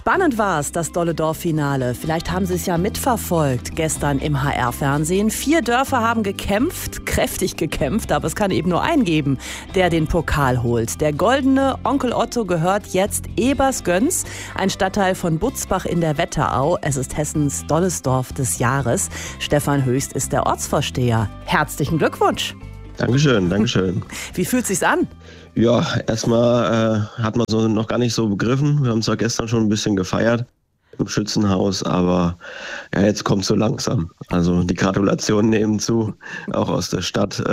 Spannend war es, das Dolle-Dorf-Finale. Vielleicht haben Sie es ja mitverfolgt gestern im HR-Fernsehen. 4 Dörfer haben gekämpft, kräftig gekämpft, aber es kann eben nur einen geben, der den Pokal holt. Der goldene Onkel Otto gehört jetzt Ebersgöns, ein Stadtteil von Butzbach in der Wetterau. Es ist Hessens dolles Dorf des Jahres. Stefan Höchst ist der Ortsvorsteher. Herzlichen Glückwunsch. Dankeschön, Dankeschön. Wie fühlt es sich an? Ja, erstmal hat man so noch gar nicht so begriffen. Wir haben zwar gestern schon ein bisschen gefeiert im Schützenhaus, aber ja, jetzt kommt so langsam. Also die Gratulationen nehmen zu, auch aus der Stadt.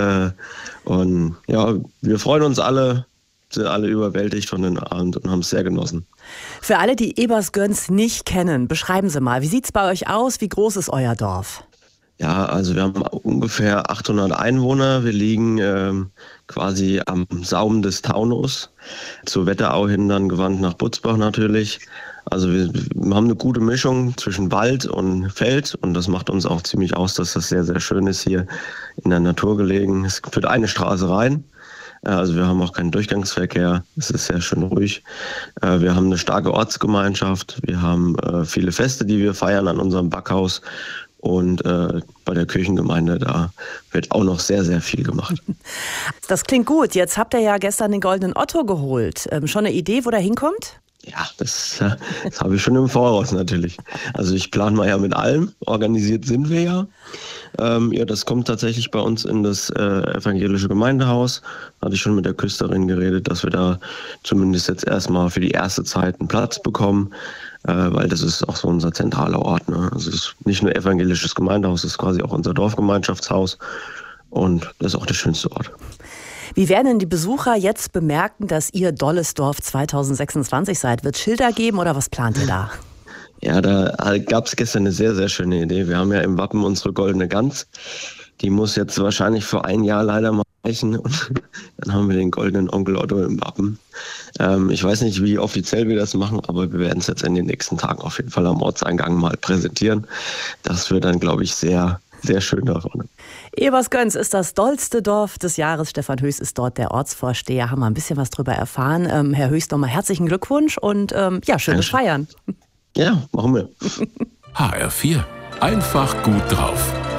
Und ja, wir freuen uns alle, sind alle überwältigt von dem Abend und haben es sehr genossen. Für alle, die Ebersgöns nicht kennen, beschreiben Sie mal, wie sieht es bei euch aus? Wie groß ist euer Dorf? Ja, also wir haben ungefähr 800 Einwohner. Wir liegen quasi am Saum des Taunus, zur Wetterau hin dann gewandt nach Butzbach natürlich. Also wir haben eine gute Mischung zwischen Wald und Feld und das macht uns auch ziemlich aus, dass das sehr, sehr schön ist hier in der Natur gelegen. Es führt eine Straße rein. Also wir haben auch keinen Durchgangsverkehr, es ist sehr schön ruhig. Wir haben eine starke Ortsgemeinschaft, wir haben viele Feste, die wir feiern an unserem Backhaus. Und bei der Kirchengemeinde, da wird auch noch sehr, sehr viel gemacht. Das klingt gut. Jetzt habt ihr ja gestern den Goldenen Otto geholt. Schon eine Idee, wo der hinkommt? Ja, das habe ich schon im Voraus natürlich. Also ich plane mal ja mit allem. Organisiert sind wir ja. Ja, das kommt tatsächlich bei uns in das evangelische Gemeindehaus. Da hatte ich schon mit der Küsterin geredet, dass wir da zumindest jetzt erstmal für die erste Zeit einen Platz bekommen. Weil das ist auch so unser zentraler Ort. Ne? Also es ist nicht nur evangelisches Gemeindehaus, es ist quasi auch unser Dorfgemeinschaftshaus und das ist auch der schönste Ort. Wie werden denn die Besucher jetzt bemerken, dass ihr Dolles Dorf 2026 seid? Wird es Schilder geben oder was plant ihr da? Ja, da gab es gestern eine sehr, sehr schöne Idee. Wir haben ja im Wappen unsere goldene Gans. Die muss jetzt wahrscheinlich für ein Jahr leider mal reichen. Und dann haben wir den goldenen Onkel Otto im Wappen. Ich weiß nicht, wie offiziell wir das machen, aber wir werden es jetzt in den nächsten Tagen auf jeden Fall am Ortseingang mal präsentieren. Das wird dann, glaube ich, sehr, sehr schön da vorne. Ebersgöns ist das dollste Dorf des Jahres. Stefan Höchst ist dort der Ortsvorsteher. Haben wir ein bisschen was drüber erfahren. Herr Höchst, nochmal herzlichen Glückwunsch und ja, schönes Feiern. Ja, machen wir. HR4. Einfach gut drauf.